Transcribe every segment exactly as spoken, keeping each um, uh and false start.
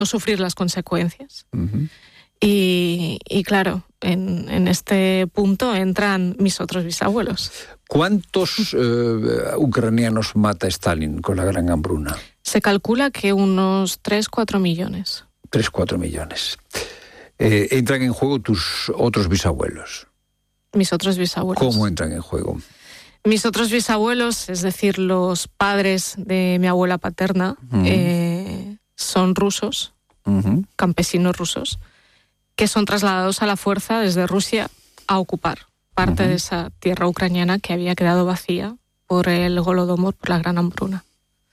o sufrir las consecuencias. Uh-huh. Y, y claro, en, en este punto entran mis otros bisabuelos. ¿Cuántos eh, ucranianos mata Stalin con la Gran Hambruna? Se calcula que unos tres, cuatro millones. tres, cuatro millones. Eh, ¿Entran en juego tus otros bisabuelos? Mis otros bisabuelos. ¿Cómo entran en juego? Mis otros bisabuelos, es decir, los padres de mi abuela paterna, uh-huh. eh, son rusos, uh-huh. campesinos rusos, que son trasladados a la fuerza desde Rusia a ocupar parte uh-huh. de esa tierra ucraniana que había quedado vacía por el Holodomor, por la Gran Hambruna.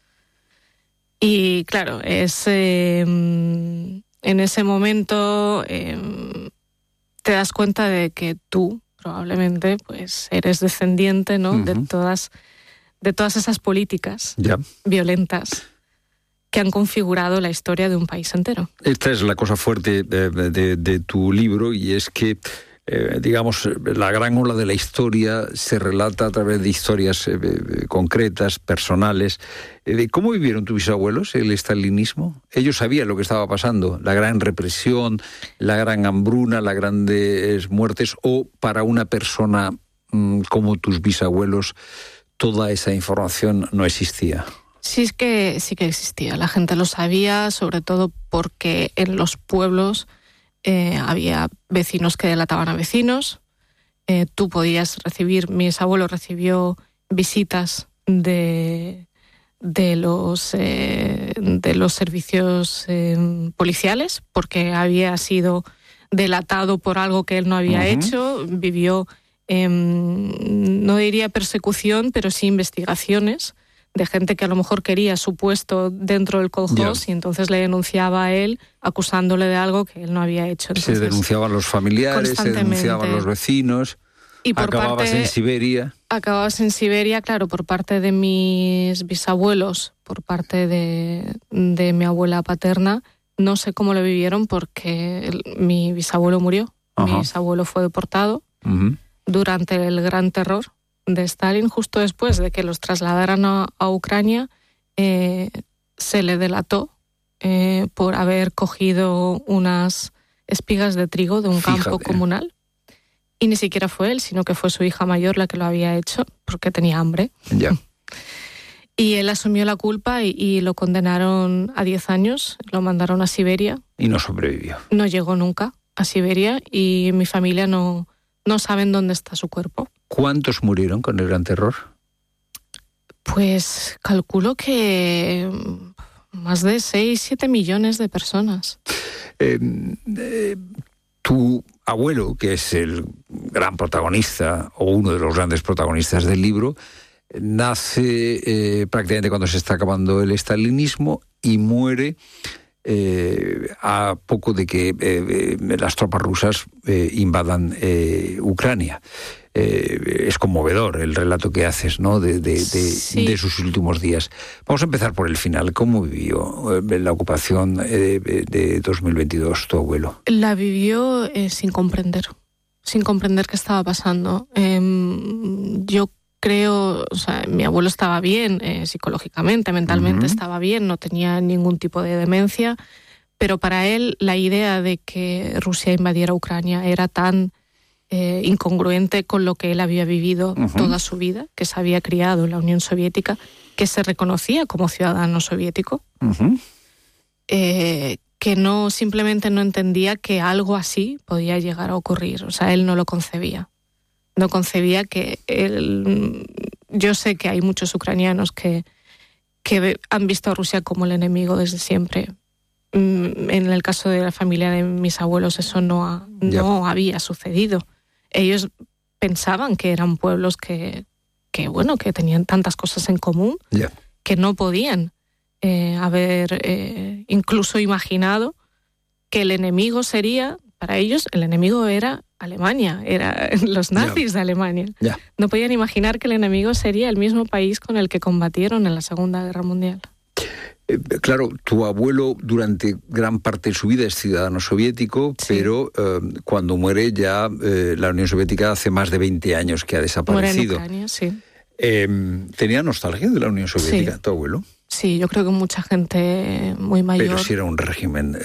Y claro, es eh, en ese momento eh, te das cuenta de que tú probablemente pues eres descendiente, ¿no? Uh-huh. de todas de todas esas políticas yeah. violentas que han configurado la historia de un país entero. Esta es la cosa fuerte de, de, de tu libro, y es que, eh, digamos, la gran ola de la historia se relata a través de historias eh, concretas, personales. Eh, ¿Cómo vivieron tus bisabuelos el estalinismo? Ellos sabían lo que estaba pasando, la gran represión, la gran hambruna, las grandes muertes, o para una persona mmm, como tus bisabuelos toda esa información no existía. Sí, es que sí que existía. La gente lo sabía, sobre todo porque en los pueblos eh, había vecinos que delataban a vecinos. Eh, tú podías recibir, mi bisabuelo recibió visitas de, de, los, eh, de los servicios eh, policiales, porque había sido delatado por algo que él no había uh-huh. hecho. Vivió, eh, no diría persecución, pero sí investigaciones de gente que a lo mejor quería su puesto dentro del kolkhoz, yeah. y entonces le denunciaba a él acusándole de algo que él no había hecho. Entonces, se denunciaban los familiares, se denunciaban los vecinos, y por acababas parte, en Siberia. Acababas en Siberia, claro, por parte de mis bisabuelos, por parte de, de mi abuela paterna. No sé cómo lo vivieron porque el, mi bisabuelo murió, uh-huh. mi bisabuelo fue deportado uh-huh. durante el Gran Terror de Stalin, justo después de que los trasladaran a, a Ucrania. Eh, se le delató eh, por haber cogido unas espigas de trigo de un Fíjate. campo comunal, y ni siquiera fue él, sino que fue su hija mayor la que lo había hecho porque tenía hambre. Ya. Y él asumió la culpa y, y lo condenaron a diez años, lo mandaron a Siberia. Y no sobrevivió. No llegó nunca a Siberia, y mi familia no, no saben dónde está su cuerpo. ¿Cuántos murieron con el Gran Terror? Pues calculo que más de seis, siete millones de personas. Eh, eh, tu abuelo, que es el gran protagonista, o uno de los grandes protagonistas del libro, nace eh, prácticamente cuando se está acabando el estalinismo y muere eh, a poco de que eh, las tropas rusas eh, invadan eh, Ucrania. Eh, es conmovedor el relato que haces, ¿no? de, de, de, sí. de sus últimos días. Vamos a empezar por el final. ¿Cómo vivió eh, la ocupación eh, de dos mil veintidós tu abuelo? La vivió eh, sin comprender, sin comprender qué estaba pasando. Eh, yo creo, o sea, mi abuelo estaba bien eh, psicológicamente, mentalmente uh-huh. estaba bien, no tenía ningún tipo de demencia, pero para él la idea de que Rusia invadiera Ucrania era tan eh, incongruente con lo que él había vivido uh-huh. toda su vida, que se había criado en la Unión Soviética, que se reconocía como ciudadano soviético, uh-huh. eh, que no simplemente no entendía que algo así podía llegar a ocurrir. O sea, él no lo concebía. No concebía que él... Yo sé que hay muchos ucranianos que, que han visto a Rusia como el enemigo desde siempre. En el caso de la familia de mis abuelos eso no, ha, no yeah. había sucedido. Ellos pensaban que eran pueblos que, que, bueno, que tenían tantas cosas en común yeah. que no podían eh, haber eh, incluso imaginado que el enemigo sería, para ellos el enemigo era Alemania, era los nazis yeah. de Alemania. Yeah. No podían imaginar que el enemigo sería el mismo país con el que combatieron en la Segunda Guerra Mundial. Eh, claro, tu abuelo durante gran parte de su vida es ciudadano soviético, sí. pero eh, cuando muere ya eh, la Unión Soviética hace más de veinte años que ha desaparecido. Muere en Ucrania, sí. Eh, ¿Tenía nostalgia de la Unión Soviética, sí. tu abuelo? Sí, yo creo que mucha gente muy mayor... Pero sí era un régimen